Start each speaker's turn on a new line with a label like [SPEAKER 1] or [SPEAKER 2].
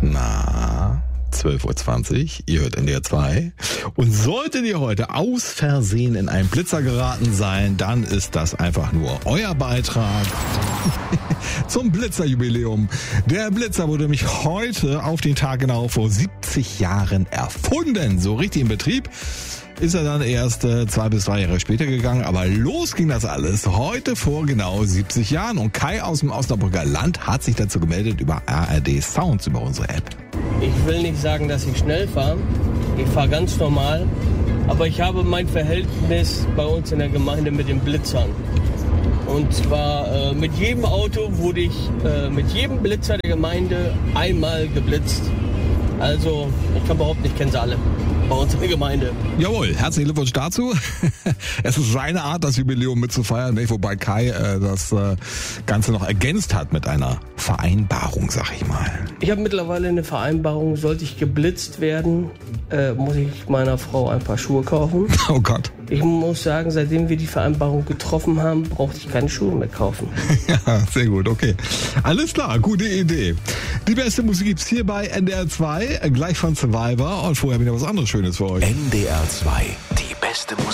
[SPEAKER 1] Na, 12.20 Uhr, ihr hört NDR 2. Und solltet ihr heute aus Versehen in einen Blitzer geraten sein, dann ist das einfach nur euer Beitrag zum Blitzerjubiläum. Der Blitzer wurde nämlich heute auf den Tag genau vor 70 Jahren erfunden. So richtig in Betrieb ist er dann erst 2 bis 3 Jahre später gegangen. Aber los ging das alles heute vor genau 70 Jahren. Und Kai aus dem Osnabrücker Land hat sich dazu gemeldet über ARD Sounds, über unsere App.
[SPEAKER 2] Ich will nicht sagen, dass ich schnell fahre. Ich fahre ganz normal. Aber ich habe mein Verhältnis bei uns in der Gemeinde mit den Blitzern. Und zwar mit jedem Auto wurde ich mit jedem Blitzer der Gemeinde einmal geblitzt. Also ich kann behaupten, ich kenne sie alle bei uns in der Gemeinde.
[SPEAKER 1] Jawohl, herzlichen Glückwunsch dazu. Es ist seine Art, das Jubiläum mitzufeiern, wobei Kai das Ganze noch ergänzt hat mit einer Vereinbarung, sag ich mal.
[SPEAKER 2] Ich habe mittlerweile eine Vereinbarung, sollte ich geblitzt werden, muss ich meiner Frau ein paar Schuhe kaufen.
[SPEAKER 1] Oh Gott.
[SPEAKER 2] Ich muss sagen, seitdem wir die Vereinbarung getroffen haben, brauchte ich keine Schuhe mehr kaufen.
[SPEAKER 1] Ja, sehr gut, okay. Alles klar, gute Idee. Die beste Musik gibt's hier bei NDR 2, gleich von Survivor. Und vorher wieder was anderes Schönes für euch.
[SPEAKER 3] NDR 2, die beste Musik.